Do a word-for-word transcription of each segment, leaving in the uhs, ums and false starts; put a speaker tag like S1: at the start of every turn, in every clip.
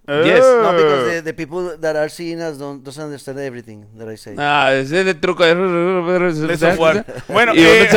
S1: Yes.
S2: No, because the, the people that are seeing us don't doesn't understand everything that I say.
S1: Ah, ese es el truco de...
S3: Bueno,
S1: y
S3: eh,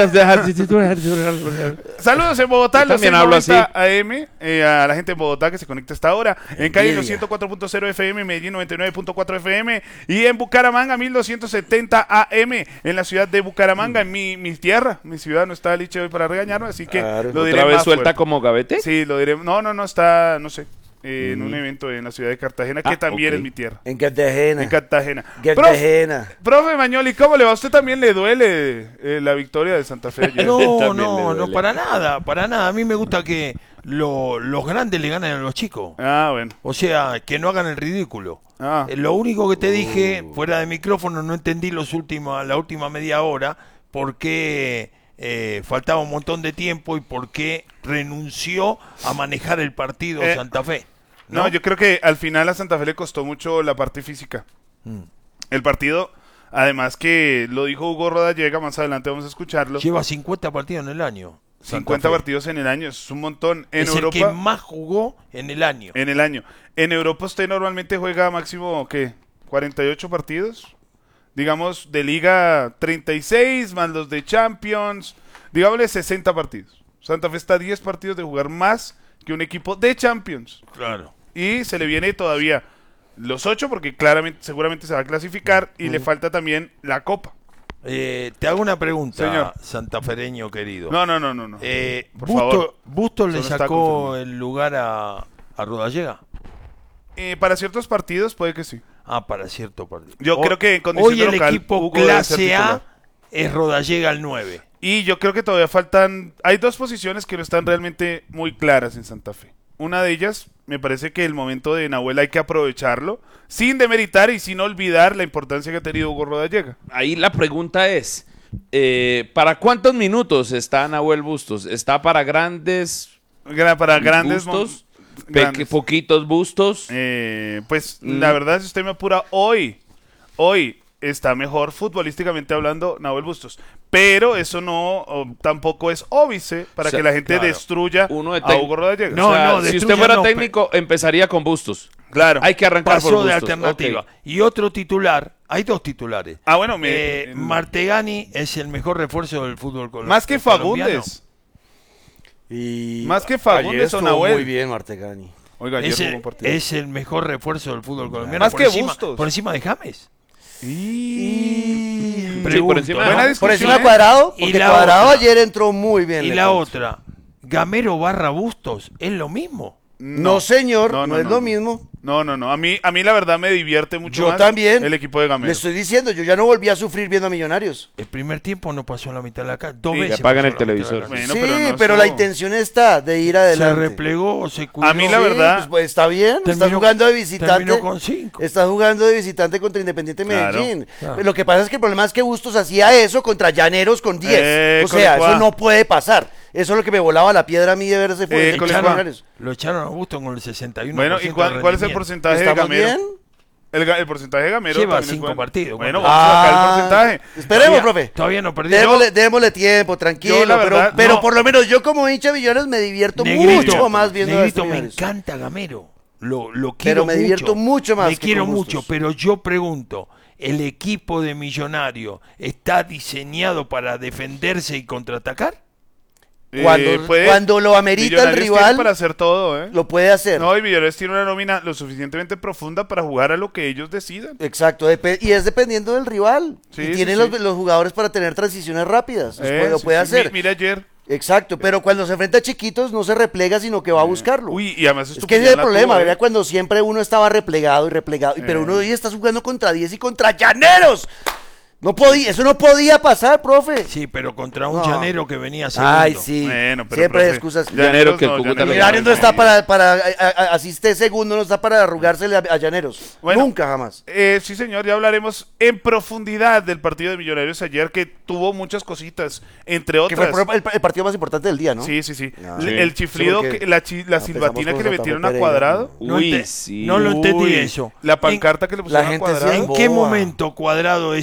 S1: eh,
S3: saludos en Bogotá,
S1: Yo
S3: los
S1: también hablo así.
S3: A M, eh, a la gente en Bogotá que se conecta a esta hora, en Cali
S2: Envidia.
S3: los ciento cuatro punto cero F M, Medellín noventa y nueve punto cuatro F M y en Bucaramanga mil doscientos setenta A M, en la ciudad de Bucaramanga, en mi, mi tierra, mi ciudad. No está Liche hoy para regañarme, así que
S2: Claro.
S3: lo diré
S1: ¿Otra vez
S3: más
S1: suelta
S3: fuerte.
S1: como gavete?
S3: Sí, lo diré. No, no, no, está, no sé, eh, en
S1: Mm.
S3: un evento en la ciudad de Cartagena, que
S1: Ah,
S3: también
S1: ok.
S3: es mi tierra.
S2: En Cartagena.
S3: En Cartagena. Profe,
S2: Cartagena.
S3: profe Mañoli, ¿cómo le va? ¿A usted también le duele eh, la victoria de Santa Fe ayer?
S4: No,
S1: También le
S4: no, no,
S1: duele.
S4: para nada, para nada. A mí me gusta que lo- los grandes le ganen a los chicos.
S3: Ah, bueno.
S4: O sea, que no hagan el ridículo.
S3: Ah.
S4: Eh, Lo único que te dije, fuera de micrófono, no entendí los últimos, la última media hora, por qué eh, faltaba un montón de tiempo y por qué renunció a manejar el partido
S3: Eh,
S4: Santa Fe.
S3: No, yo creo que al final a Santa Fe le costó mucho la parte física.
S4: Mm.
S3: El partido, además que lo dijo Hugo Rodallega, más adelante vamos a escucharlo.
S4: Lleva cincuenta partidos en el año. Santa
S3: cincuenta
S4: Fe.
S3: partidos en el año, es un montón. En
S4: es
S3: Europa,
S4: el que más jugó en el año.
S3: en el año. En Europa usted normalmente juega máximo, ¿qué? cuarenta y ocho partidos. Digamos, de Liga treinta y seis, más los de Champions. Digámosle sesenta partidos. Santa Fe está a diez partidos de jugar más que un equipo de Champions.
S4: Claro.
S3: Y se le viene todavía los ocho, porque claramente, seguramente se va a clasificar. Y le falta también la Copa.
S4: Eh, te hago una pregunta,
S3: Señor.
S4: santafereño querido.
S3: No, no, no, no. no.
S4: Eh,
S3: Por
S4: Busto,
S3: favor.
S4: Busto le
S3: Eso no está
S4: sacó
S3: confirmado.
S4: el lugar a, a Rodallega.
S3: Eh, para ciertos partidos puede que sí.
S4: Ah, para cierto partido.
S3: Yo
S4: Ho-
S3: creo que en condición
S4: Hoy
S3: de
S4: el
S3: local,
S4: equipo
S3: Hugo debe ser
S4: clase A
S3: titular.
S4: es Rodallega al nueve.
S3: Y yo creo que todavía faltan... Hay dos posiciones que no están realmente muy claras en Santa Fe. Una de ellas, me parece que el momento de Nahuel hay que aprovecharlo, sin demeritar y sin olvidar la importancia que ha tenido Hugo Rodallega.
S1: Ahí la pregunta es, eh, ¿para cuántos minutos está Nahuel Bustos? ¿Está para grandes
S3: Gra- Para grandes... mo-
S1: bustos? Pe-
S3: grandes.
S1: ¿Poquitos bustos?
S3: Eh, pues
S1: Mm.
S3: la verdad, si usted me apura, hoy, hoy está mejor futbolísticamente hablando Nahuel Bustos. Pero eso no o, tampoco es óbice para
S1: O sea,
S3: que la gente
S4: claro.
S3: destruya
S1: Uno de
S3: a
S1: tec-
S3: Hugo Rodallega.
S4: No,
S1: O sea,
S4: no,
S1: si usted
S4: destruya
S1: fuera
S4: no,
S1: técnico, empezaría con Bustos.
S3: Claro.
S1: Hay que arrancar por
S4: Pasó de
S1: Bustos.
S4: alternativa.
S1: Ok.
S4: Y otro titular, hay dos titulares.
S3: Ah, bueno, me,
S4: Eh,
S3: eh,
S4: Martegani es el mejor refuerzo del fútbol col-
S3: más que
S4: colombiano.
S3: Fagundes.
S2: Y
S3: Más que
S2: ayer
S3: Fagundes o
S2: estuvo
S3: Nahuel.
S2: muy bien Martegani.
S3: Oiga, ayer
S4: Es
S3: jugó
S4: el,
S3: un partido.
S4: es el mejor refuerzo del fútbol colombiano.
S3: Más
S4: por
S3: que
S4: encima,
S3: Bustos.
S4: Por encima de James.
S2: Y...
S1: Sí,
S4: Pregunto,
S1: por encima de
S4: ¿no?
S3: Buena
S1: James.
S3: discusión,
S2: Por encima
S3: ¿eh?
S2: de Cuadrado,
S4: Y
S2: porque
S4: la
S2: Cuadrado
S4: otra.
S2: ayer entró muy bien.
S4: Y
S2: le
S4: la
S2: cuento.
S4: otra, Gamero barra Bustos, es lo mismo.
S2: No, señor, no, es lo mismo.
S3: No, no, no. A mí, a mí la verdad me divierte mucho
S2: Yo
S3: más
S2: también.
S3: el equipo de Gamero.
S2: Le estoy diciendo, yo ya no volví a sufrir viendo a Millonarios.
S4: El primer tiempo no pasó la mitad de la cancha. Dos
S3: Y
S4: veces.
S1: apagan
S4: pasó
S1: el
S4: la mitad de la
S1: televisor.
S4: cancha.
S3: Bueno,
S2: sí,
S3: pero
S2: pero,
S3: no
S2: la
S3: estuvo-
S2: intención está de ir
S4: Se
S2: adelante.
S4: replegó, se cuidó.
S3: A mí la
S2: Sí,
S3: verdad-
S2: pues, pues, está bien, estás
S4: Terminó-
S2: jugando de visitante.
S4: terminó con cinco.
S2: Estás jugando de visitante contra Independiente
S3: Claro.
S2: Medellín.
S4: Claro.
S2: Lo que pasa es que el problema es que Bustos hacía eso contra Llaneros con diez.
S3: Eh,
S2: o sea,
S3: Colecua.
S2: eso no puede pasar. Eso es lo que me volaba la piedra a mí de ver ese
S3: Eh,
S2: fue
S3: Colecua.
S4: Lo echaron a Bustos con el sesenta y uno por
S3: Bueno,
S4: ciento
S3: ¿y cuál,
S4: de
S3: cuál es el
S4: rendimiento.
S3: porcentaje de
S2: ¿Estamos
S3: Gamero?
S2: bien?
S3: El, ga- el porcentaje de Gamero
S4: Lleva
S3: también es
S4: cinco
S3: bueno.
S4: partidos,
S3: Bueno,
S4: ¿cuánto?
S3: vamos a sacar el
S2: Ah,
S3: porcentaje.
S2: Esperemos,
S4: Todavía-
S2: profe.
S4: Todavía no perdió.
S2: Démosle, démosle tiempo, tranquilo.
S3: Yo, la verdad,
S2: pero pero
S3: no.
S2: por lo menos yo como hincha de Millones me divierto
S4: Negrito,
S2: mucho más viendo a
S4: Negrito,
S2: estos
S4: me
S2: Millonarios.
S4: encanta Gamero. Lo, lo quiero
S2: Pero me
S4: mucho.
S2: divierto mucho más
S4: Me
S2: que
S4: quiero
S2: con
S4: mucho,
S2: Bustos.
S4: pero yo pregunto, ¿el equipo de Millonario está diseñado para defenderse y contraatacar?
S2: Cuando,
S3: Eh, puede-
S2: cuando lo amerita el
S3: Millonarios tiene
S2: rival,
S3: para hacer todo, ¿eh?
S2: lo puede hacer.
S3: No, y Millonarios tiene una nómina lo suficientemente profunda para jugar a lo que ellos decidan.
S2: Exacto, depe- y es dependiendo del rival.
S3: Sí,
S2: y
S3: sí,
S2: tiene
S3: sí.
S2: Los, los jugadores para tener transiciones rápidas. Los
S3: Eh,
S2: puede- lo
S3: sí,
S2: puede
S3: sí, mi-
S2: hacer.
S3: Mira ayer.
S2: Exacto, pero cuando se enfrenta a chiquitos no se replega, sino que va a buscarlo.
S3: Uy, y además
S2: es
S3: esto
S2: que ese
S3: pues
S2: es
S3: ya
S2: el
S3: la
S2: problema,
S3: tuvo, ¿eh?
S2: ¿verdad? Cuando siempre uno estaba replegado y replegado, y- pero
S3: Eh.
S2: uno hoy está jugando contra diez y contra Llaneros. No podía, eso no podía pasar, profe.
S4: Sí, pero contra un
S2: No.
S4: llanero que venía segundo.
S2: Ay, sí.
S3: Bueno, pero,
S2: Siempre hay
S3: profe,
S2: excusas.
S1: Llanero que el
S3: no,
S1: Cúcuta
S3: Llaneros
S1: le
S2: Millonarios no
S3: no.
S2: está para, para a- a- asiste segundo, no está para arrugársele a, a Llaneros.
S3: Bueno,
S2: Nunca, jamás.
S3: Eh, sí, señor, ya hablaremos en profundidad del partido de Millonarios ayer, que tuvo muchas cositas, entre
S2: Que fue
S3: otras.
S2: el, el partido más importante del día, ¿no?
S3: Sí, sí, sí.
S2: Ah,
S3: L-
S1: sí.
S3: El chiflido,
S2: Sí, porque
S3: que, la, chi- la
S2: empezamos
S3: silbatina
S2: con
S3: que le
S2: Santa Fe
S3: metieron a
S2: Pereira,
S3: Cuadrado.
S4: No
S1: Uy,
S4: ente-
S1: sí.
S4: no lo entendí
S3: Uy,
S4: eso.
S3: La
S4: ¿En-
S3: pancarta que le pusieron
S2: la
S3: a
S2: gente
S3: Cuadrado.
S2: sí-
S4: ¿En qué
S2: Boa.
S4: momento Cuadrado es ídolo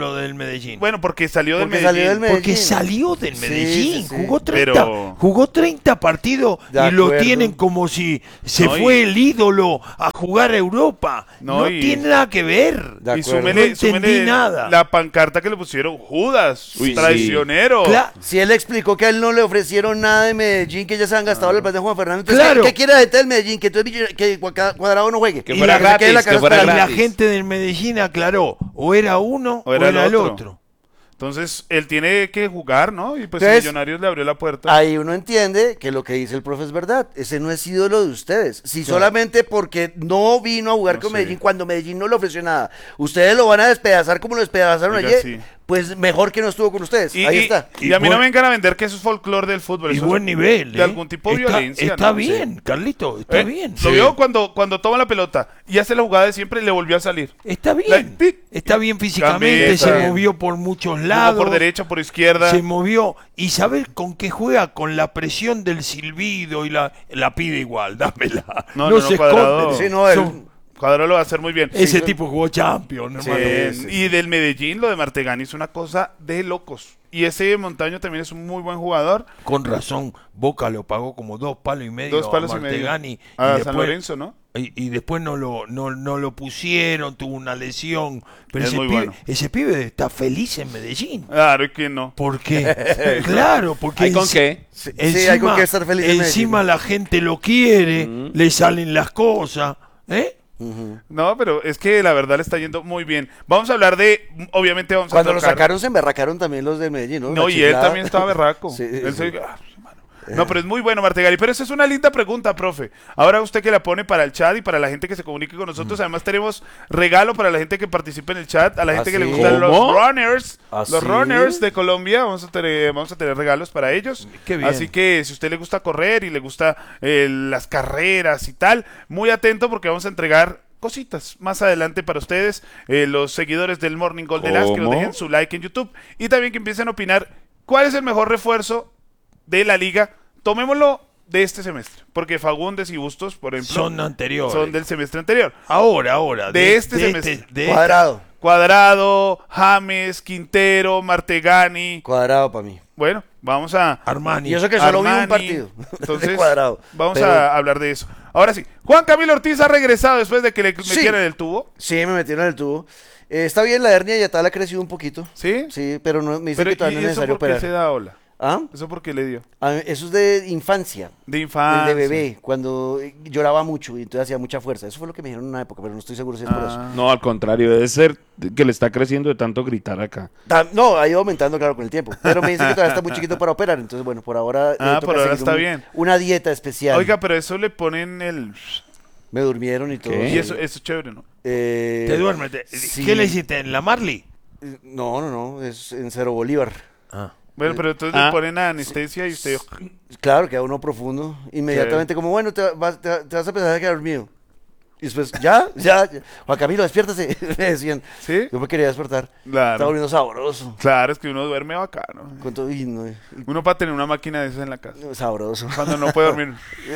S4: ídolo del Medellín?
S3: Bueno, porque salió del
S2: Porque
S3: Medellín.
S2: salió del Medellín.
S4: Porque salió del
S2: Sí,
S4: Medellín,
S2: sí, sí.
S4: jugó treinta,
S3: Pero-
S4: jugó treinta partidos
S2: De
S4: y lo
S2: acuerdo.
S4: tienen como si se
S3: No, y-
S4: fue el ídolo a jugar a Europa.
S3: No,
S4: No,
S3: y-
S4: tiene nada que ver.
S2: De
S3: Y
S2: acuerdo.
S3: súmele,
S4: No entendí
S3: súmele
S4: nada.
S3: la pancarta que le pusieron Judas,
S1: Uy, sí.
S3: traicionero.
S4: Cla-
S2: Si él explicó que a él no le ofrecieron nada de Medellín, que ya se han gastado el plan de Juan Fernando. Entonces,
S4: Claro.
S2: ¿qué, qué quiere la gente del Medellín? Que, entonces Villar- que Cuaca- Cuadrado no juegue.
S1: Que
S2: Y
S1: fuera
S2: se quede en la
S1: gratis,
S2: casa
S1: que fuera
S4: y
S2: esperando.
S4: la
S1: gratis.
S4: gente del Medellín aclaró, o era uno
S3: O era el
S4: el
S3: otro.
S4: otro.
S3: Entonces, él tiene que jugar, ¿no? Y pues
S2: Entonces-
S3: Millonarios le abrió la puerta.
S2: Ahí uno entiende que lo que dice el profe es verdad. Ese no es ídolo de ustedes. Si solamente porque no vino a jugar
S3: No
S2: con
S3: sé.
S2: Medellín cuando Medellín no le ofreció nada, ustedes lo van a despedazar como lo despedazaron
S3: Oiga,
S2: ayer,
S3: sí.
S2: pues mejor que no estuvo con ustedes.
S3: Y,
S2: Ahí
S3: y-
S2: está.
S3: y
S4: Y
S3: a mí no
S4: buen-
S3: me vengan a vender que eso es folclore del fútbol.
S4: Y
S3: eso
S4: buen
S3: es
S4: nivel.
S3: De
S4: ¿eh?
S3: algún tipo de
S4: Está-
S3: violencia.
S4: Está
S3: ¿no?
S4: bien, Carlito, está
S3: ¿Eh?
S4: bien.
S3: Lo vio cuando, cuando toma la pelota y hace la jugada de siempre y le volvió a salir.
S4: Está
S3: La-
S4: bien.
S3: pi-
S4: Está bien físicamente,
S3: Gambeta.
S4: se movió por muchos
S3: Jugó
S4: lados.
S3: por derecha, por izquierda.
S4: Se movió. ¿Y sabes con qué juega? Con la presión del silbido y la, la pide igual, dámela.
S3: No, no, no,
S4: se
S3: Cuadrado.
S4: esconde.
S2: Sí, no, él-
S4: Son-
S3: Cuadrado lo va a hacer muy bien.
S4: ese
S2: sí.
S4: tipo jugó Champions,
S2: Sí.
S4: hermano.
S3: Eh,
S2: sí,
S3: y del Medellín, lo de Martegani es una cosa de locos. Y ese Montaño también es un muy buen jugador.
S4: Con razón, Boca lo pagó como dos palos y medio
S3: Dos palos
S4: a
S3: y medio.
S4: Martegani.
S3: A
S4: y
S3: San
S4: después-
S3: Lorenzo, ¿no?
S4: Y, y después no lo, no, no lo pusieron, tuvo una lesión. Pero
S3: Es
S4: ese
S3: muy
S4: pibe,
S3: bueno.
S4: ese pibe está feliz en Medellín.
S3: Claro, ¿y quién no?
S4: ¿Por qué? Claro, porque
S1: ¿Hay con
S4: enci-
S1: qué?
S2: Sí, sí, hay con qué estar feliz en
S4: encima la gente lo quiere, le salen las cosas. ¿Eh?
S3: No, pero es que la verdad le está yendo muy bien. Vamos a hablar de, obviamente vamos
S2: Cuando
S3: a
S2: lo
S3: tocar-
S2: sacaron se emberracaron también los de Medellín, ¿no?
S3: No,
S2: La
S3: y él
S2: chiflada.
S3: también estaba berraco.
S2: Sí,
S3: Él
S2: sí.
S3: se- ah, hermano. No, pero es muy bueno Martegani. Pero esa es una linda pregunta, profe. Ahora usted que la pone para el chat y para la gente que se comunique con nosotros. Además tenemos regalo para la gente que participe en el chat. A la gente
S2: ¿Ah,
S3: que le
S2: sí?
S3: gustan los
S1: ¿Cómo?
S3: runners.
S2: ¿Ah,
S3: los
S2: sí?
S3: runners de Colombia. Vamos a, tener, vamos a tener regalos para ellos.
S4: Qué bien.
S3: Así que si a usted le gusta correr y le gusta eh, las carreras y tal, muy atento porque vamos a entregar cositas más adelante para ustedes, eh, los seguidores del Morning Gold de las que nos
S1: ¿Cómo?
S3: dejen su like en YouTube y también que empiecen a opinar cuál es el mejor refuerzo de la liga. Tomémoslo de este semestre, porque Fagundes y Bustos, por ejemplo,
S4: Son anteriores.
S3: son del semestre anterior.
S4: Ahora, ahora.
S3: De este semestre.
S4: de esta-
S2: Cuadrado.
S3: Cuadrado, James, Quintero, Martegani.
S2: Cuadrado para mí.
S3: Bueno, vamos a
S4: Armani.
S2: Y eso que solo vi un
S3: Armani.
S2: partido
S3: Entonces,
S2: de Cuadrado.
S3: vamos
S2: Pero-
S3: a hablar de eso. Ahora sí, Juan Camilo Ortiz ha regresado después de que le
S2: Sí.
S3: metieran el tubo.
S2: Sí, me metieron en el tubo. Eh, está bien, la hernia ya tal ha crecido un poquito.
S3: ¿Sí?
S2: Sí, pero no, me dicen
S3: Pero
S2: que todavía
S3: ¿y
S2: no es
S3: eso
S2: necesario
S3: por qué
S2: operar.
S3: se da ola?
S2: ¿Ah?
S3: ¿Eso por qué le dio?
S2: Ah, eso es de infancia.
S3: De infancia.
S2: De bebé, cuando eh, lloraba mucho y entonces hacía mucha fuerza. Eso fue lo que me dijeron en una época, pero no estoy seguro si es por eso.
S3: Ah.
S1: No, al contrario, debe ser que le está creciendo de tanto gritar acá.
S2: Ta- No, ha ido aumentando, claro, con el tiempo. Pero me dicen que todavía está muy chiquito para operar. Entonces, bueno, por ahora. eh,
S3: Ah,
S2: toca
S3: por ahora
S2: seguir
S3: está
S2: un-
S3: bien.
S2: Una dieta especial.
S3: Oiga, pero eso le ponen el...
S2: Me durmieron y todo.
S1: ¿Qué?
S3: Y eso, eso es chévere, ¿no?
S2: Eh,
S4: Te duermes. te-
S2: sí.
S4: ¿Qué le hiciste? ¿En la Marley?
S2: Eh, No, no, no. Es en Cero Bolívar.
S4: Ah.
S3: Bueno, pero entonces
S1: Ah.
S3: le ponen anestesia y usted...
S2: Claro, queda uno profundo. Inmediatamente, como bueno, te vas, te, te vas a empezar a quedar dormido. Y después, ya, ya, ya. Juan Camilo, despiértase. Me decían.
S3: ¿Sí?
S2: Yo me quería despertar.
S3: Claro.
S2: Estaba volviendo sabroso.
S3: Claro, es que uno duerme bacano.
S2: Con todo, y no, y-
S3: Uno para tener una máquina de esas en la casa.
S2: sabroso.
S3: Cuando no puede dormir.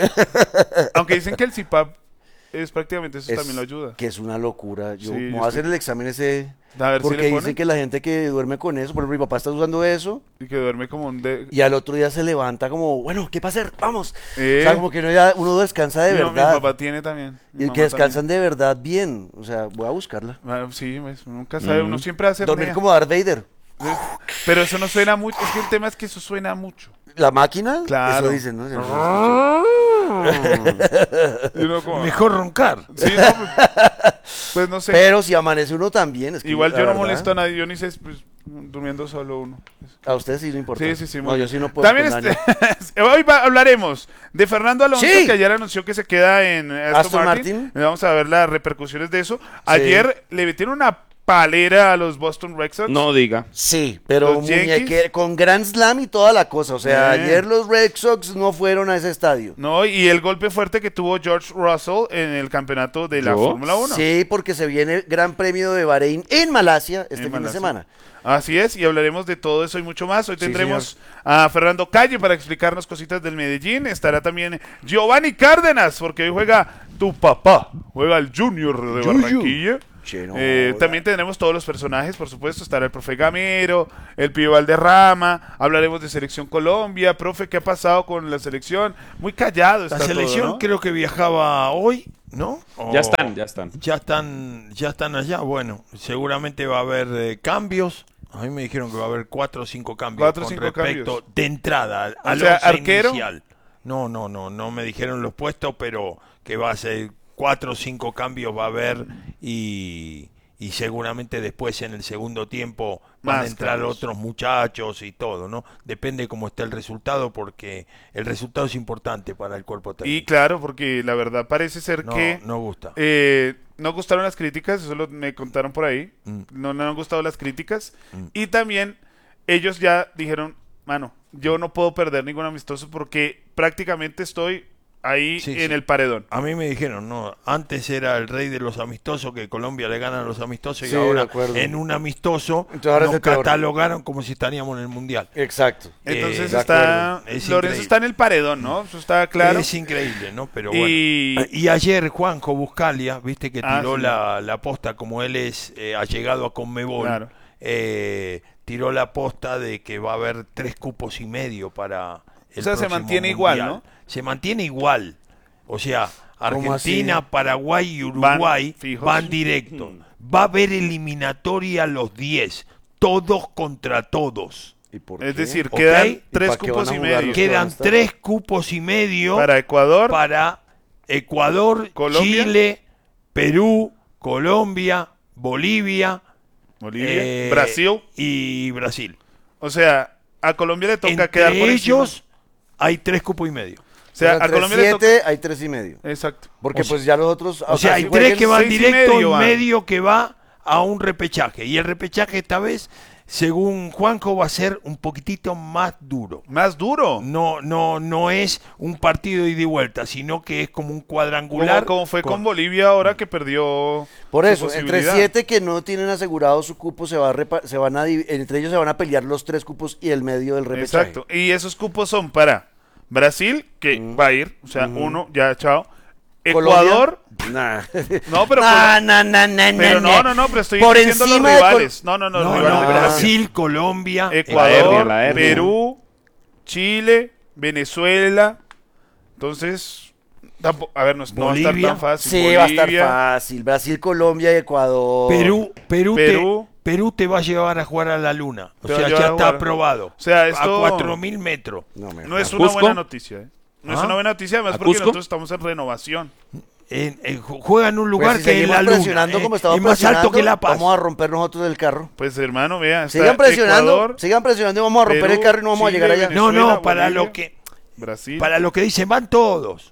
S3: Aunque dicen que el C P A P es prácticamente eso
S2: Es-
S3: también lo ayuda.
S2: Que es una locura. Yo
S3: Sí,
S2: me
S3: yo
S2: voy a
S3: estoy-
S2: hacer el examen ese.
S3: A ver si
S2: Porque
S3: le
S2: dicen
S3: ponen.
S2: que la gente que duerme con eso, por ejemplo, mi papá está usando eso.
S3: Y que duerme como un... De...
S2: Y al otro día se levanta como, bueno, ¿qué va a hacer? Vamos.
S3: Eh.
S2: O sea, como que uno, ya, uno descansa de
S3: Mi-
S2: verdad.
S3: Mi papá tiene también. Mi
S2: Y
S3: mamá
S2: que descansan de verdad bien. O sea, voy a buscarla.
S3: también. Ah, sí, pues, nunca sabe. Uno siempre hace...
S2: Dormir
S3: apnea.
S2: como Darth Vader.
S3: Pero eso no suena mucho. Es que el tema es que eso suena mucho.
S2: La máquina,
S3: Claro.
S2: eso dicen, ¿no?
S3: Y uno como-
S4: Mejor roncar.
S3: Sí, no, pues, pues no sé.
S2: Pero si amanece uno también. Es que
S3: Igual
S2: la
S3: yo no
S2: verdad,
S3: molesto a nadie. Yo ni sé, pues, durmiendo solo uno.
S2: A ustedes sí no importa.
S3: Sí, sí, sí.
S2: No,
S3: muy-
S2: yo sí no puedo.
S3: También
S2: con
S3: este-
S2: nadie.
S3: hoy va- hablaremos de Fernando Alonso,
S2: Sí.
S3: que ayer anunció que se queda en Aston,
S2: Aston
S3: Martin.
S2: Martin.
S3: Vamos a ver las repercusiones de eso. Ayer le metieron una palera a los Boston Red Sox.
S1: No diga.
S2: Sí, pero
S3: Los Yankees.
S2: muñeque, con Grand Slam y toda la cosa. O sea,
S3: Eh.
S2: ayer los Red Sox no fueron a ese estadio.
S3: No, y el golpe fuerte que tuvo George Russell en el campeonato de la
S1: ¿Yo?
S3: Fórmula uno.
S2: Sí, porque se viene Gran Premio de Bahrein en Malasia este
S3: En
S2: fin de
S3: Malasia.
S2: semana.
S3: Así es, y hablaremos de todo eso y mucho más. Hoy
S2: Sí,
S3: tendremos a Fernando Calle para explicarnos cositas del Medellín. Estará también Giovanni Cárdenas, porque hoy juega tu papá, juega el Junior de
S2: Yuyu.
S3: Barranquilla.
S2: Che, no
S3: Eh,
S2: joda.
S3: también tendremos todos los personajes, por supuesto. Estará el profe Gamero, el Pío Valderrama. Hablaremos de Selección Colombia. Profe, ¿qué ha pasado con la selección? Muy callado está
S4: La selección
S3: todo, ¿no?
S4: creo que viajaba hoy, ¿no?
S1: Ya
S4: O-
S1: están, ya están.
S4: Ya están, ya están allá. Bueno, seguramente va a haber eh, cambios. A mí me dijeron que va a haber cuatro o cinco cambios
S3: Cuatro o
S4: con
S3: cinco
S4: respecto
S3: cambios.
S4: de entrada
S3: O
S4: al
S3: sea,
S4: once
S3: arquero.
S4: inicial. No, no, no, no me dijeron los puestos, pero que va a ser cuatro o cinco cambios va a haber y, y seguramente después en el segundo tiempo van
S3: Más
S4: a entrar
S3: cambios.
S4: otros muchachos y todo, ¿no? Depende cómo esté el resultado porque el resultado es importante para el cuerpo técnico.
S3: Y claro, porque la verdad parece ser
S4: no,
S3: que
S4: no gusta.
S3: eh, no gustaron las críticas, eso lo, me contaron por ahí.
S4: Mm.
S3: No, no han gustado las críticas.
S4: Mm.
S3: Y también ellos ya dijeron, mano, yo no puedo perder ningún amistoso porque prácticamente estoy ahí
S4: Sí,
S3: en
S4: sí.
S3: el paredón.
S4: A mí me dijeron, no, antes era el rey de los amistosos, que Colombia le gana a los amistosos
S2: Sí,
S4: y
S2: de
S4: ahora
S2: acuerdo.
S4: en un amistoso
S2: Entonces ahora es
S4: nos
S2: el peor.
S4: catalogaron como si estaríamos en el Mundial.
S2: Exacto.
S3: Entonces
S4: Eh,
S3: está,
S4: acuerdo. Es
S3: Lorenzo
S4: increíble.
S3: está en el paredón, ¿no? Eso está claro.
S4: Es increíble, ¿no? Pero bueno.
S3: Y
S4: Y ayer Juanjo Buscalia, viste que
S3: Ah,
S4: tiró
S3: sí.
S4: la, la posta, como él es eh, allegado a Conmebol,
S3: Claro.
S4: eh, tiró la posta de que va a haber tres cupos y medio para el
S3: O sea, se
S4: próximo
S3: mantiene igual,
S4: Mundial.
S3: ¿no?
S4: Se mantiene igual. O sea,
S2: ¿Cómo
S4: Argentina,
S2: así?
S4: Paraguay y Uruguay
S3: Van fijos.
S4: van directo. Va a haber eliminatoria a los diez, todos contra todos.
S2: ¿Y por
S3: es
S2: qué?
S3: decir,
S4: ¿Ok?
S3: quedan
S4: ¿Y
S3: tres
S2: para qué
S3: cupos
S2: van a
S3: y
S2: jugar
S3: medio.
S2: los que van a
S4: Quedan
S2: estar?
S4: tres cupos y medio
S3: Para Ecuador,
S4: para Ecuador,
S3: Colombia.
S4: Chile, Perú, Colombia, Bolivia,
S3: Bolivia,
S4: eh,
S3: Brasil.
S4: y Brasil.
S3: O sea, a Colombia le toca
S4: Entre
S3: quedar por
S4: ellos hay tres cupos y medio.
S3: encima. O sea, a
S2: Entre
S3: Colombia le toca.
S2: siete hay tres y medio.
S3: Exacto.
S2: Porque
S4: O sea-
S2: pues ya los otros...
S4: O sea, hay
S2: si
S4: tres
S2: jueguen
S4: que van
S3: seis y
S4: directo y
S3: medio van.
S4: medio que va a un repechaje. Y el repechaje esta vez, según Juanjo, va a ser un poquitito más duro.
S3: Más duro.
S4: No, no, no es un partido de ida y vuelta, sino que es como un
S3: Como,
S4: cuadrangular.
S3: como fue con Bolivia ahora que perdió.
S2: Por
S3: su
S2: eso, entre
S3: posibilidad.
S2: siete que no tienen asegurado su cupo, se, va a repa- se van a divi- entre ellos se van a pelear los tres cupos y el medio del repechaje.
S3: Exacto. Y esos cupos son para Brasil, que
S2: Mm.
S3: va a ir. O sea, uno, ya, chao.
S2: Colombia,
S3: Ecuador.
S2: Nah.
S3: No, pero.
S2: Nah, nah, nah, nah,
S3: pero
S2: nah,
S3: no, no, no, pero estoy
S2: Por
S3: diciendo los
S2: encima de Col-
S3: rivales. No, no, no, los
S4: No,
S3: rivales
S4: no,
S3: de Brasil.
S4: Brasil, Colombia,
S3: Ecuador,
S1: hernia, la hernia.
S3: Perú, Chile, Venezuela. Entonces, tampo- a ver, no, no va a estar
S4: Bolivia.
S3: tan fácil.
S2: Sí, va a estar
S3: Bolivia,
S2: fácil. Brasil, Colombia y Ecuador.
S4: Perú, Perú,
S3: Perú.
S4: Te, Perú te va a llevar a jugar a la luna. O
S3: Te va a
S4: sea,
S3: llevar
S4: ya
S3: a
S4: está
S3: jugar.
S4: aprobado.
S3: O sea, esto-
S4: A cuatro mil metros.
S2: No, me
S3: No es
S1: ¿A
S3: una
S1: Cusco?
S3: buena noticia, ¿eh? No es
S4: ¿Ah?
S3: una buena noticia, además
S1: ¿A
S3: porque
S1: Cusco?
S3: nosotros estamos en renovación.
S4: En- en- ju- juega en un lugar
S2: Pues si
S4: que es
S2: seguimos
S4: la luna.
S2: presionando
S4: eh,
S2: como estamos
S4: es más alto
S2: presionando,
S4: que La Paz.
S2: vamos a romper nosotros del carro.
S3: Pues hermano, vea, está
S2: Sigan presionando,
S3: Ecuador,
S2: sigan presionando y vamos a romper
S3: Perú,
S2: el carro y no vamos
S3: Chile,
S2: a llegar allá.
S4: No,
S3: Venezuela,
S4: no, para
S3: Bolivia.
S4: lo que
S3: Brasil,
S4: para lo que dicen van todos.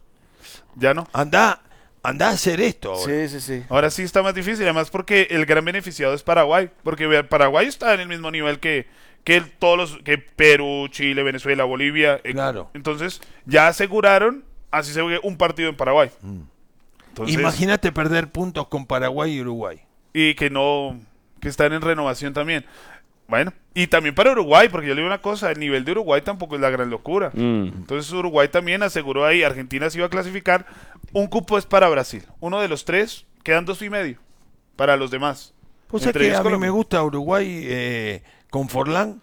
S3: ya no.
S4: Anda, anda a hacer esto ahora.
S2: Sí, sí, sí.
S3: Ahora sí está más difícil, además porque el gran beneficiado es Paraguay, porque vea, Paraguay está en el mismo nivel que, que el- todos los que Perú, Chile, Venezuela, Bolivia. eh,
S4: Claro.
S3: Entonces, ya aseguraron, así se juegue un partido en Paraguay. Entonces,
S4: Imagínate perder puntos con Paraguay y Uruguay.
S3: y que no, que están en renovación también. Bueno, y también para Uruguay, porque yo le digo una cosa, el nivel de Uruguay tampoco es la gran locura.
S1: Mm.
S3: Entonces Uruguay también aseguró ahí, Argentina se iba a clasificar, un cupo es para Brasil, uno de los tres, quedan dos y medio para los demás.
S4: O sea
S3: Entre
S4: que
S3: ellos
S4: a mí
S3: Colombia.
S4: me gusta Uruguay eh, con Forlán,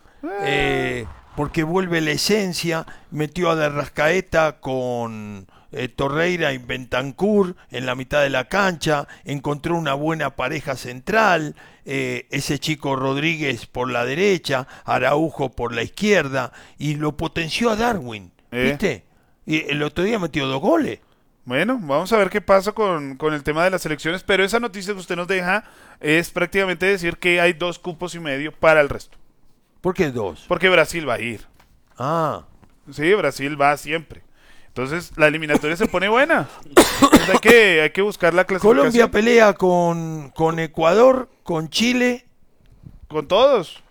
S4: eh, porque vuelve la esencia, metió a Derrascaeta con eh, Torreira y Bentancur en la mitad de la cancha, encontró una buena pareja central, eh, ese chico Rodríguez por la derecha, Araujo por la izquierda, y lo potenció a Darwin,
S3: Eh.
S4: ¿viste? Y el otro día metió dos goles.
S3: Bueno, vamos a ver qué pasa con, con el tema de las elecciones, pero esa noticia que usted nos deja es prácticamente decir que hay dos cupos y medio para el resto,
S4: ¿Por qué dos?
S3: porque Brasil va a ir.
S4: Ah,
S3: Sí, Brasil va siempre. Entonces la eliminatoria se pone buena. Entonces, hay que, hay que buscar la clasificación
S4: Colombia pelea con, con Ecuador, con Chile.
S3: con todos.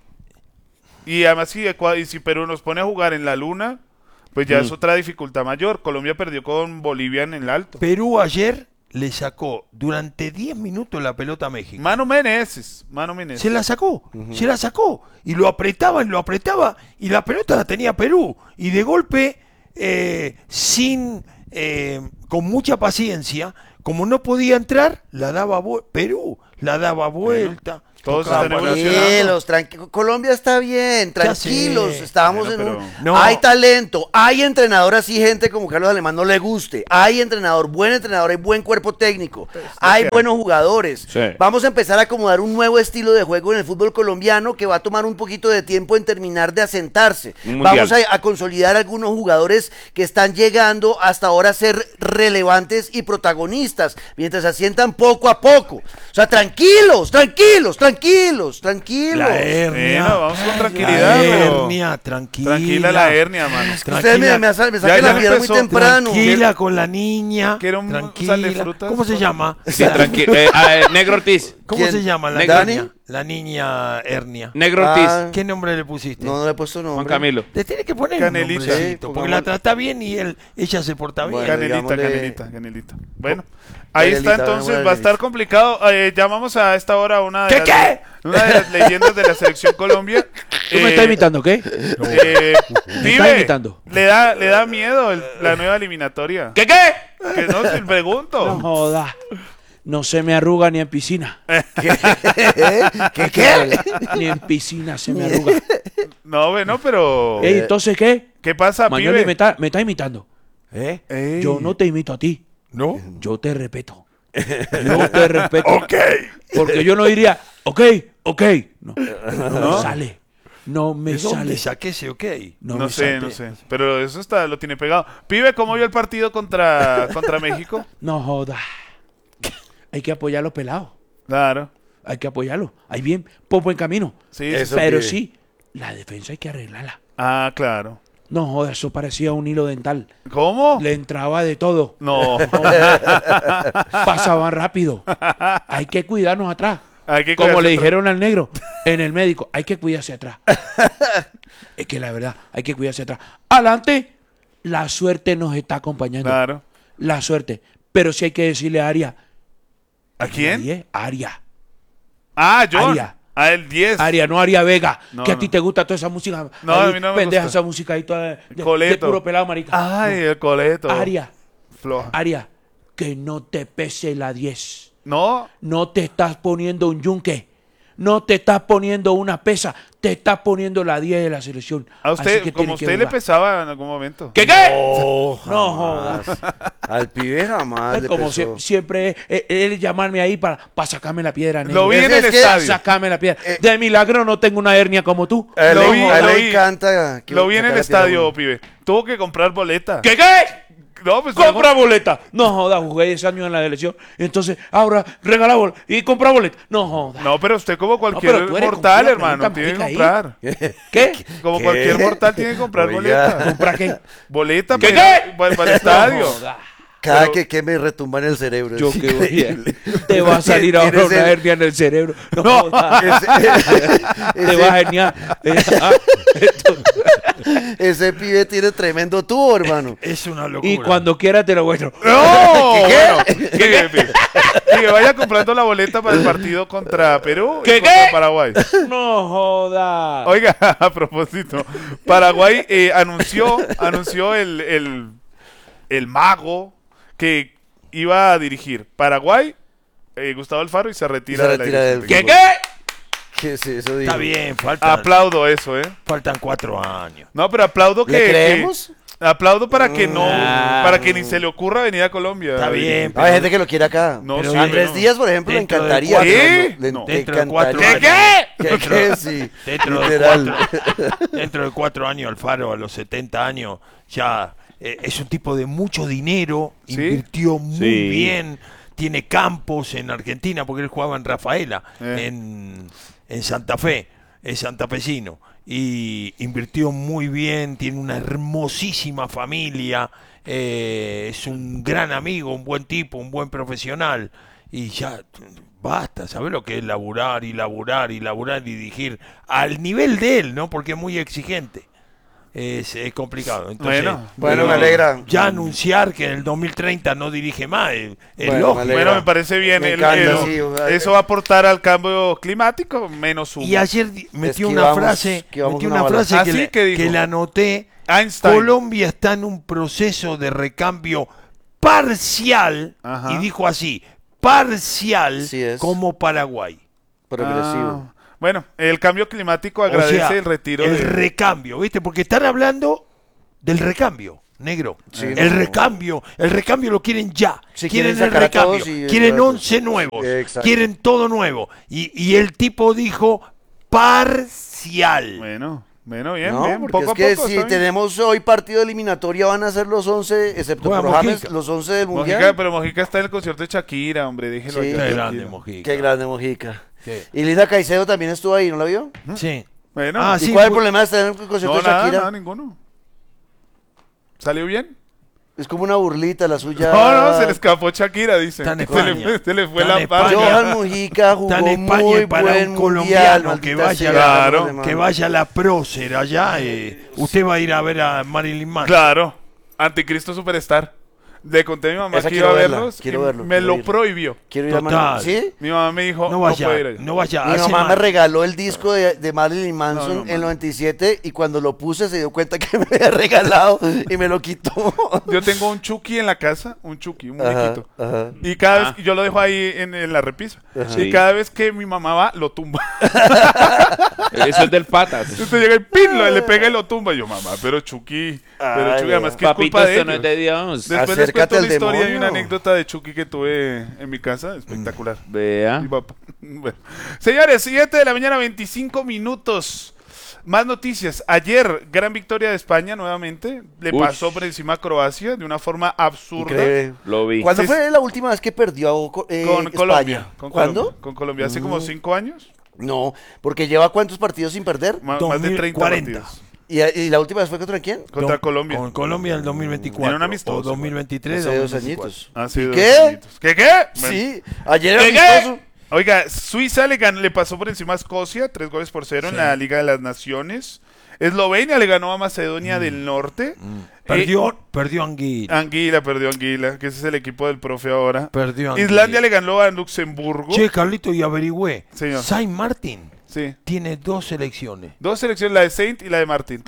S3: Y además si, Ecua- y si Perú nos pone a jugar en la luna, pues ya es otra dificultad mayor. Colombia perdió con Bolivia en el alto.
S4: Perú ayer le sacó durante diez minutos la pelota a México.
S3: Mano Meneses, Mano Meneses.
S4: Se la sacó, se la sacó. Y lo apretaba y lo apretaba. Y la pelota la tenía Perú. Y de golpe, eh, sin, eh, con mucha paciencia, como no podía entrar, la daba bu- Perú. la daba vuelta.
S3: Todos
S4: tocaba
S3: están
S4: para-
S2: Tranquilos, tranquilos. Colombia está bien, tranquilos.
S4: sé.
S2: Estábamos
S3: Bueno,
S2: en un...
S3: pero-
S4: No.
S2: Hay talento, hay entrenador así, gente como Carlos Alemán no le guste. Hay entrenador, buen entrenador, hay buen cuerpo técnico. Hay
S3: que-
S2: buenos jugadores.
S1: Sí.
S2: Vamos a empezar a acomodar un nuevo estilo de juego en el fútbol colombiano que va a tomar un poquito de tiempo en terminar de asentarse.
S1: Un mundial.
S2: Vamos a, a consolidar algunos jugadores que están llegando hasta ahora a ser relevantes y protagonistas, mientras se asientan poco a poco. O sea, tranquilos, tranquilos, tranquilos, tranquilos.
S4: La hernia.
S3: Bueno, vamos con
S4: La
S3: tranquilidad, pero-
S4: hernia, tranquila.
S3: Tranquila la hernia, mano.
S2: Ustedes me, me, sa- me
S3: Ya-
S2: sacan
S3: ya
S2: la piedra muy
S3: empezó.
S2: temprano.
S4: Tranquila con la niña.
S3: ¿Quiere un
S4: tranquila.
S3: sal de frutas?
S4: ¿Cómo se llama?
S1: Sí, tranquilo. Eh, ah, eh, Negro Ortiz.
S4: ¿Cómo
S2: ¿Quién?
S4: se llama la
S1: ¿Dani?
S4: niña? La niña hernia.
S1: Negro Ortiz.
S2: Ah,
S4: ¿Qué nombre le pusiste?
S2: no, no le he puesto nombre.
S1: Juan Camilo.
S4: Le tiene que poner
S3: Canelita.
S4: un nombrecito,
S2: Sí,
S4: porque
S2: pongámosle-
S4: la trata bien y él, ella se porta bien.
S2: Bueno,
S3: Canelita,
S2: digámosle-
S3: canelita, canelita. Bueno, ahí
S2: Canelita,
S3: está entonces,
S2: bueno,
S3: va a estar complicado. Eh, llamamos a esta hora a una de,
S4: ¿Qué,
S3: las,
S4: qué?
S3: una de las leyendas de la selección Colombia.
S1: ¿Tú me
S3: Eh,
S1: estás imitando, qué?
S3: eh,
S1: ¿Me
S3: pibe,
S1: estás imitando?
S3: le da, le da miedo el- la nueva eliminatoria.
S1: ¿Qué qué?
S3: Que no se pregunto.
S1: No joda. No se me arruga ni en piscina.
S2: ¿Qué qué?
S1: Ni en piscina se me arruga.
S3: No, bueno, pero
S1: Ey, entonces, ¿qué?
S3: ¿qué pasa,
S1: Mañana
S3: pibe?
S1: me está, me está imitando.
S4: ¿Eh?
S3: Ey.
S1: Yo no te imito a ti.
S4: ¿No?
S1: Yo te respeto. Yo te respeto.
S4: Ok.
S1: Porque yo no diría, ok, ok. No, no me sale. No me
S4: ¿De
S1: sale.
S4: dónde saqué ese ok?
S1: No,
S3: No
S1: me
S3: sé,
S1: sale.
S3: no sé. Pero eso está, lo tiene pegado. Pibe, ¿cómo vio el partido contra, contra México?
S1: No joda. Hay que apoyar a los pelados.
S3: Claro.
S1: Hay que apoyarlo. Hay bien, poco en camino.
S3: Sí,
S2: Eso
S3: sí.
S1: Pero
S2: pibe.
S1: sí, la defensa hay que arreglarla.
S3: Ah, claro.
S1: No joda, eso parecía un hilo dental.
S3: ¿Cómo?
S1: Le entraba de todo.
S3: No.
S1: Pasaban rápido. Hay que cuidarnos atrás.
S3: Hay que
S1: Como
S3: cuidarse
S1: le
S3: atrás.
S1: dijeron al negro en el médico, hay que cuidarse atrás. Es que la verdad, hay que cuidarse atrás. Adelante, la suerte nos está acompañando.
S3: Claro.
S1: La suerte. Pero sí hay que decirle a Aria.
S3: ¿A quién?
S1: Nadie, Aria.
S3: Ah, John.
S1: Aria.
S3: A el diez.
S1: Aria, no Aria Vega.
S3: No,
S1: que a
S3: no.
S1: ti te gusta toda esa música.
S3: No,
S1: ahí,
S3: a mí no me
S1: pendeja
S3: gusta.
S1: esa música ahí toda de, de-
S3: Coleto.
S1: de puro pelado, marica.
S3: Ay, el coleto.
S1: Aria,
S3: Floja.
S1: Aria, que no te pese la diez.
S3: No.
S1: No te estás poniendo un yunque. No te estás poniendo una pesa. Te estás poniendo la diez de la selección.
S3: A
S1: Así
S3: usted,
S1: que
S3: como
S1: tiene que
S3: usted le
S1: jugar.
S3: pesaba en algún momento.
S1: ¿Qué qué?
S2: No,
S1: No
S2: jamás. Al pibe jamás
S1: Es
S2: le
S1: como
S2: pesó.
S1: sie- siempre eh, él llamarme ahí para, para sacarme la piedra.
S3: Lo
S1: negro.
S3: vi en
S2: Es-
S3: el
S2: es que-
S3: estadio.
S1: Sacarme la piedra.
S2: Eh,
S1: De milagro no tengo una hernia como tú.
S2: A él,
S3: Lo
S2: le-
S3: vi,
S2: a él
S3: lo
S2: le
S3: vi.
S2: encanta. que
S3: Lo vi en el
S2: sacarle piedra a
S3: estadio,
S2: uno.
S3: pibe. Tuvo que comprar boleta.
S1: ¿Qué qué?
S3: No, pues
S1: Compra boleta. No joda, jugué diez años en la selección. Entonces, ahora regala boleta y compra boleta. No joda.
S3: No, pero usted como cualquier
S1: pero tú eres
S3: mortal,
S1: cumplida,
S3: hermano,
S1: pregunta
S3: tiene que
S1: marica ahí.
S3: comprar.
S1: ¿Qué?
S3: Como
S2: ¿Qué?
S3: cualquier mortal tiene que comprar
S2: Oiga.
S3: boleta.
S1: ¿Compra qué?
S3: Boleta
S1: ¿Qué,
S3: para,
S1: qué?
S3: para- para el estadio.
S1: No joda.
S2: Cada
S3: Pero-
S2: que, que me retumba en el cerebro.
S1: Yo
S2: es
S1: qué voy a-
S2: increíble.
S1: Te va a salir ahora
S2: Tienes
S1: una
S2: el-
S1: hernia en el cerebro. No, joda.
S2: Ese,
S1: Te
S2: ese-
S1: vas a herniar. Ah, esto-
S2: ese pibe tiene tremendo tubo, hermano.
S4: Es una locura.
S1: Y cuando quiera te lo muestro.
S3: ¡No! Bueno, pibe, pibe. Pibe, vaya comprando la boleta para el partido contra Perú y
S1: ¿Qué,
S3: contra
S1: qué?
S3: Paraguay.
S1: No joda.
S3: Oiga, a propósito, Paraguay eh, anunció, anunció el, el, el mago que iba a dirigir Paraguay, eh, Gustavo Alfaro, y se retira,
S2: Se
S3: de la
S2: retira
S3: dirección
S2: del-
S1: ¿Qué
S3: técnica.
S1: qué?
S2: ¿Qué es eso?
S4: Está
S2: digo?
S4: bien, faltan,
S3: Aplaudo eso, ¿eh?
S4: faltan cuatro años.
S3: No, pero aplaudo que...
S2: ¿Le
S3: que-
S2: creemos?
S3: aplaudo para que no...
S1: Ah.
S3: para que ni se le ocurra venir a Colombia.
S4: Está bien,
S2: No, hay gente que lo quiere acá.
S3: No,
S4: Pero
S3: sí,
S2: Andrés
S3: no.
S2: Díaz, por ejemplo, le
S4: Dentro de
S2: encantaría.
S3: cuatro-
S2: pero
S3: ¿Qué?
S2: no, le-
S3: No.
S2: le
S4: Dentro de cuatro
S2: encantaría.
S4: años.
S2: ¿Qué? ¿Qué? Sí.
S4: Dentro de,
S2: Literal.
S4: cuatro, dentro de cuatro años, Alfaro, a los setenta años, ya eh, es un tipo de mucho dinero,
S3: ¿Sí?
S4: invirtió muy
S1: Sí.
S4: bien, tiene campos en Argentina, porque él jugaba en Rafaela,
S3: Eh.
S4: en, en Santa Fe, es santafesino, y invirtió muy bien, tiene una hermosísima familia, eh, es un gran amigo, un buen tipo, un buen profesional, y ya... Basta, ¿sabes lo que es laburar y laburar y laburar y dirigir al nivel de él, ¿no? Porque es muy exigente. Es, es complicado. Entonces,
S3: Bueno.
S2: Bueno, me
S3: Pero-
S2: alegra.
S4: ya anunciar que en el dos mil treinta no dirige más es, es
S2: Bueno,
S4: lógico.
S2: me alegra.
S3: Bueno, me parece bien.
S2: Me
S3: el-
S2: encanta,
S3: el-
S2: sí, o sea,
S3: eso va a aportar al cambio climático menos humo.
S4: Y ayer di- metió una
S2: Esquivamos-
S4: frase,
S2: esquivamos
S4: metió
S2: una
S4: una
S2: bala.
S4: frase
S3: ¿Ah,
S4: que,
S3: sí?
S4: le,
S3: ¿Qué dijo?
S4: que le anoté.
S3: Einstein.
S4: Colombia está en un proceso de recambio parcial
S3: Ajá.
S4: y dijo así, parcial
S2: Sí es.
S4: como Paraguay.
S2: Progresivo.
S3: Ah, bueno, el cambio climático
S4: O
S3: agradece
S4: sea,
S3: el retiro
S4: el
S3: de...
S4: recambio, ¿viste? Porque están hablando del recambio, negro.
S2: Sí,
S4: el
S2: no.
S4: recambio, el recambio lo quieren ya.
S2: Sí,
S4: quieren,
S2: quieren
S4: el
S2: sacar a
S4: recambio,
S2: todos y-
S4: quieren
S2: exacto.
S4: once nuevos,
S2: Exacto.
S4: quieren todo nuevo. Y, y el tipo dijo parcial.
S3: Bueno, bueno, bien,
S2: No,
S3: bien,
S2: porque
S3: poco
S2: es
S3: a
S2: que
S3: poco.
S2: si
S3: está bien.
S2: tenemos hoy partido de eliminatoria van a ser los once, excepto
S4: Juega
S2: por James,
S4: Mojica.
S2: los once del
S3: Mojica,
S2: Mundial.
S3: pero Mojica está en el concierto de Shakira, hombre, déjelo
S2: Sí.
S3: allá,
S4: Qué
S3: tranquilo.
S4: grande, Mojica.
S2: Qué grande Mojica.
S4: Sí.
S2: Y Linda Caicedo también estuvo ahí, ¿no la vio?
S4: Sí.
S3: Bueno,
S4: Ah,
S2: ¿Y
S4: sí,
S2: cuál es el
S4: fue-
S2: problema de estar en el concierto
S3: no,
S2: de
S3: nada,
S2: Shakira?
S3: nada, ninguno. ¿Salió bien?
S2: Es como una burlita la suya.
S3: No, no, se le escapó Shakira, dice.
S4: Está en
S3: Se le
S4: España.
S3: fue, se le fue
S4: Está
S3: la
S4: en
S3: parte.
S4: España.
S2: Johan Mujica jugó
S4: Está en España
S2: muy
S4: y para
S2: buen
S4: un
S2: mundial,
S4: colombiano que
S2: maldita
S4: vaya,
S2: sea,
S3: Claro,
S2: los demás.
S4: que vaya a la prócer allá, eh, usted va a ir a ver a Marilyn Manson.
S3: Claro, Anticristo Superstar. Le conté a mi mamá
S2: Esa
S3: que
S2: quiero
S3: iba a
S2: verla,
S3: verlos
S2: quiero
S3: y
S2: verlo,
S3: me
S2: quiero
S3: lo
S2: ir.
S3: prohibió.
S2: Quiero ir a
S4: Total.
S2: Marilyn. ¿Sí?
S3: Mi mamá me dijo,
S4: No
S3: no,
S4: vaya,
S3: puede ir allá.
S4: no vaya.
S2: Mi
S4: hace
S2: mamá me
S4: mal.
S2: regaló el disco de, de Marilyn Manson
S3: No, no,
S2: en
S3: mano.
S2: el noventa y siete y cuando lo puse se dio cuenta que me había regalado y me lo quitó.
S3: Yo tengo un Chucky en la casa, un Chucky, un
S2: Ajá,
S3: muñequito.
S2: ajá.
S3: Y cada
S1: Ah.
S3: vez, yo lo dejo ahí en, en la repisa.
S1: Ajá.
S3: Y
S1: Sí.
S3: cada vez que mi mamá va, lo tumba.
S1: Eso es del patas.
S3: Entonces llega y pin, lo- le pega y lo tumba. Y yo, mamá, pero Chucky, pero
S2: Ay,
S3: Chucky, además que es
S1: Papito,
S3: culpa de
S1: esto no es
S3: ellos.
S1: de Dios.
S3: Después les
S2: Acércate
S3: cuento
S2: al
S3: una historia y
S2: demonio.
S3: una anécdota de Chucky que tuve en mi casa, espectacular.
S1: Vea.
S3: Mi papá. Bueno. Señores, siete de la mañana, veinticinco minutos. Más noticias. Ayer, gran victoria de España nuevamente. Le
S1: Ush.
S3: pasó por encima a Croacia de una forma absurda.
S2: Increíble.
S1: Lo vi.
S2: ¿Cuándo
S3: Sí,
S2: fue la última vez que perdió eh,
S3: Con
S2: España?
S3: Colombia. Con
S2: ¿Cuándo?
S3: Colombia. Con Colombia hace como
S2: Mm.
S3: cinco años.
S2: No, porque lleva cuántos partidos sin perder.
S3: Ma-
S4: dos
S3: más de
S4: mil
S3: treinta
S4: cuarenta.
S3: partidos.
S2: ¿Y, y la última vez fue contra quién?
S3: Contra
S4: Con-
S3: Colombia.
S4: Con Colombia en el dos mil veinticuatro.
S3: Era un amistoso,
S4: O dos mil veintitrés.
S2: Hace dos
S4: dos mil veinticuatro.
S2: añitos.
S3: Hace dos
S2: ¿Qué?
S3: añitos. ¿Qué qué? Bueno.
S2: Sí, ayer era
S3: ¿Qué, qué?
S2: amistoso.
S3: Oiga, Suiza le, gan- le pasó por encima a Escocia, tres goles por cero en
S4: Sí.
S3: la Liga de las Naciones. Eslovenia le ganó a Macedonia del Norte.
S4: Perdió,
S3: Eh,
S4: perdió Anguilla.
S3: Anguila, perdió Anguila, que ese es el equipo del profe ahora.
S4: Perdió Anguilla.
S3: Islandia le ganó a Luxemburgo.
S4: Che, Carlito, y averigüé.
S3: Señor.
S4: Saint Martin
S3: Sí.
S4: tiene dos selecciones.
S3: Dos selecciones, la de Saint y la de Martin.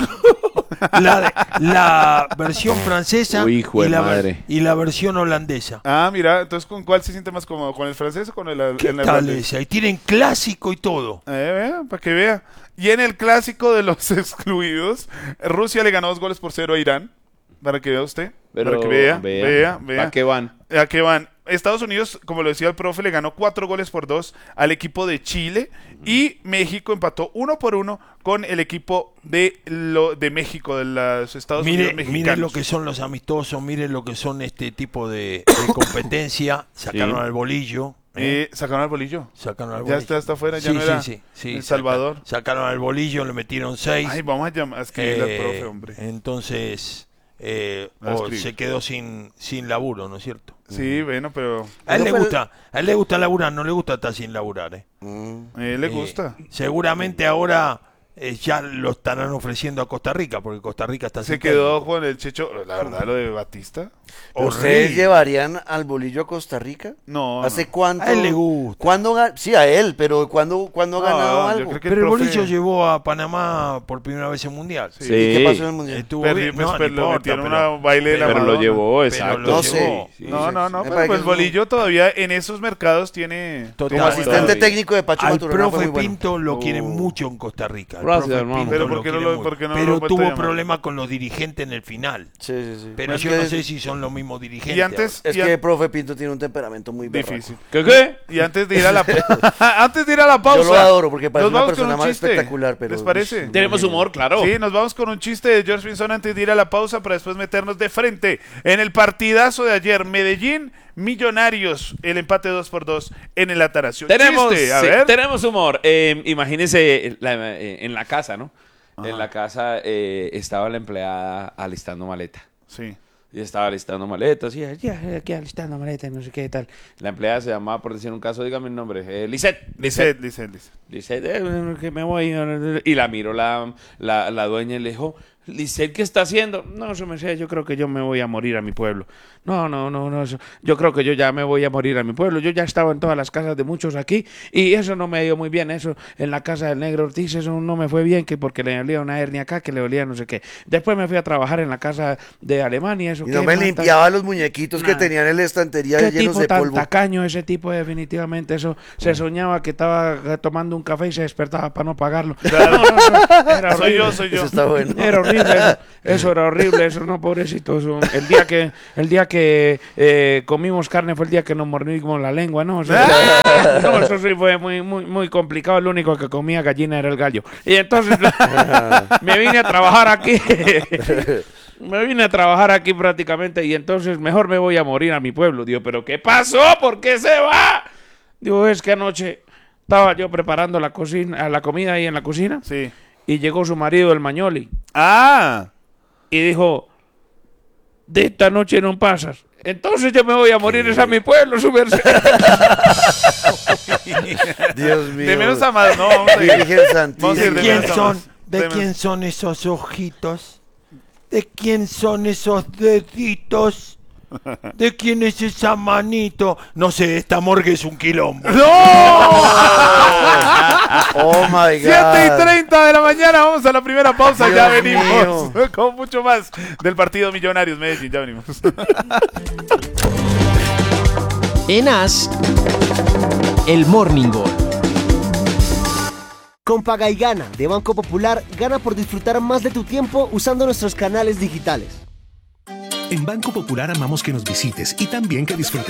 S4: La, de- la versión francesa
S1: Uy, hijo
S4: y,
S1: de
S4: la, ver-
S1: madre.
S4: y la versión holandesa.
S3: Ah, mira, entonces ¿con cuál se siente más cómodo? ¿Con el francés o con el,
S4: ¿Qué
S3: el
S4: tal
S3: neerlandés?
S4: esa? Y tienen clásico y todo.
S3: Eh, vea, para que vea. Y en el clásico de los excluidos, Rusia le ganó dos goles por cero a Irán. Para que vea usted.
S1: Pero,
S3: para que vea, vea, vea.
S1: ¿Para qué van?
S3: ¿A qué van? Estados Unidos, como lo decía el profe, le ganó cuatro goles por dos al equipo de Chile. Y México empató uno por uno con el equipo de, lo, de México, de los Estados
S4: Mire,
S3: Unidos mexicanos.
S4: mire lo que son los amistosos, mire lo que son este tipo de, de competencia. Sacaron
S1: Sí.
S4: al bolillo. ¿eh?
S3: Eh, sacaron al bolillo.
S4: Sacaron al
S3: Ya
S4: bolillo.
S3: está, está afuera, ya
S4: Sí,
S3: no
S4: sí,
S3: era
S4: sí, sí,
S3: El
S4: saca-
S3: Salvador.
S4: Sacaron al bolillo, le metieron seis.
S3: Ay, vamos a llamar a escribirle
S4: Eh,
S3: al profe, hombre.
S4: Entonces, eh,
S3: Va a
S4: o
S3: escribir.
S4: se quedó sin, sin laburo, ¿no es cierto?
S3: Sí, bueno, pero
S4: A él
S2: ¿Cuándo
S4: le
S2: fue el-
S4: gusta, a él le gusta laburar, no le gusta estar sin laburar. ¿eh?
S2: Mm.
S3: a él le
S4: Eh,
S3: gusta.
S4: Seguramente ahora eh, ya lo estarán ofreciendo a Costa Rica, porque Costa Rica está
S3: Se
S4: sin
S3: quedó
S4: técnico.
S3: con el Checho. La verdad, lo de Batista.
S2: ¿Pero ¿Ustedes
S4: Horrible.
S2: llevarían al bolillo a Costa Rica?
S3: No.
S2: ¿Hace
S3: no.
S2: cuánto?
S4: A él le gusta.
S2: ¿Cuándo ga- Sí, a él, pero ¿cuándo, ¿cuándo ha
S3: No,
S2: ganado
S3: yo
S2: algo?
S3: creo que
S4: Pero el
S3: profe-
S4: bolillo llevó a Panamá por primera vez en Mundial.
S3: Sí.
S2: ¿Y qué pasó en el Mundial?
S4: Estuvo
S3: Perdí,
S4: bien.
S3: pues,
S4: No,
S3: pero
S4: no
S3: lo
S4: importa,
S3: metieron
S4: pero-
S3: una baile de la
S1: Pero lo
S3: Madonna.
S1: llevó,
S4: Pero
S1: exacto.
S4: lo
S2: No
S4: llevó.
S2: sé.
S1: Sí,
S3: No,
S1: sí,
S3: no,
S1: sí.
S3: no,
S2: Me
S3: pero
S2: parece
S3: pues
S2: que
S3: Bolillo todavía en esos mercados tiene...
S4: Total.
S3: tiene
S2: Como
S3: buen
S2: asistente
S3: talento.
S2: técnico de Pacho
S4: Al
S2: Maturana fue
S4: profe
S2: muy bueno.
S4: Pinto lo quieren
S3: Oh.
S4: mucho en Costa Rica. Al
S1: Gracias,
S4: profe
S1: hermano.
S4: Pinto
S3: Pero ¿por qué no
S4: quieren
S3: lo-
S4: mucho.
S3: por qué no lo
S4: Pero
S3: han vuelto a
S4: tuvo
S3: llamar?
S4: problemas con los dirigentes en el final.
S2: Sí, sí, sí.
S4: Pero
S2: Es
S4: yo
S2: que-
S4: no sé si son los mismos dirigentes.
S3: Y antes...
S2: Es
S3: y
S2: que
S3: an-
S2: el profe Pinto tiene un temperamento muy berraco.
S3: Difícil.
S1: ¿Qué qué?
S3: Y antes de ir a la antes de ir a la pausa.
S2: Yo lo adoro porque parece
S3: nos
S2: una
S3: vamos con
S2: persona
S3: un
S2: más
S3: chiste.
S2: espectacular, pero-
S3: ¿Les parece?
S1: Tenemos humor, claro.
S3: Sí, nos vamos con un chiste de George Pinzón antes de ir a la pausa para después meternos de frente en el partidazo de ayer. Medellín, Millonarios, el empate dos por dos en el Atanasio.
S1: Tenemos,
S3: Chiste, a
S1: sí,
S3: ver.
S1: tenemos humor. Eh, imagínense la- eh, en la casa, ¿no? En la casa eh, estaba la empleada alistando maleta.
S3: Sí.
S1: Y estaba alistando maletas, y ya, ya, aquí alistando maletas, no sé qué tal. La empleada se llamaba, por decir un caso, dígame el nombre, eh, Lisette.
S3: Lisset, Lisset, Lisset.
S1: Lisette, eh, que me voy. Y la miró la, la, la dueña y le dijo, Licey, ¿qué está haciendo? No, eso me sé, yo creo que yo me voy a morir a mi pueblo. No, no, no, no, eso, yo creo que yo ya me voy a morir a mi pueblo. Yo ya estaba en todas las casas de muchos aquí y eso no me ha ido muy bien. Eso en la casa del negro Ortiz, eso no me fue bien, que porque le dolía una hernia acá, que le dolía no sé qué. Después me fui a trabajar en la casa de Alemania. Eso,
S2: Y no
S1: ¿qué
S2: me
S1: mata?
S2: limpiaba los muñequitos que
S1: Nada.
S2: tenían en la estantería
S1: ¿Qué
S2: llenos
S1: tipo
S2: de
S1: tan
S2: polvo.
S1: tacaño ese tipo? Definitivamente eso se soñaba que estaba eh, tomando un café y se despertaba para no pagarlo.
S3: Claro.
S1: No, no, no, era
S3: Soy yo,
S1: horrible.
S3: soy yo.
S2: Eso está bueno.
S1: Era horrible, eso, eso era horrible, eso no, pobrecito. Eso, el día que, el día que eh, comimos carne fue el día que nos mordimos la lengua, ¿no? Eso, no, eso sí fue muy, muy, muy complicado. El único que comía gallina era el gallo. Y entonces me vine a trabajar aquí. Me vine a trabajar aquí prácticamente y entonces mejor me voy a morir a mi pueblo. Digo, ¿pero qué pasó? ¿Por qué se va? Digo, es que anoche estaba yo preparando la cocina, la comida ahí en la cocina
S3: Sí.
S1: y llegó su marido, el Mañoli,
S3: Ah.
S1: y dijo, de esta noche no pasas. Entonces yo me voy a morir, es a mi pueblo, su merced.
S2: Dios mío.
S3: De menos a más, no, vamos a ir.
S2: Virgen
S3: Vamos a ir
S2: Santísima.
S3: de
S4: ¿Quién
S3: menos a
S4: son?
S3: más.
S4: ¿De
S3: De
S4: quién
S3: menos.
S4: son esos ojitos? ¿De quién son esos deditos? ¿De quién es esa manito? No sé, esta morgue es un quilombo.
S2: Oh my God.
S3: siete y treinta de la mañana, vamos a la primera pausa,
S2: Dios
S3: ya venimos
S2: mío.
S3: con mucho más del partido Millonarios Medellín, ya venimos.
S5: En As, el Morning Gol.
S6: Con Paga y Gana de Banco Popular, gana por disfrutar más de tu tiempo usando nuestros canales digitales.
S7: En Banco Popular amamos que nos visites y también que disfrutes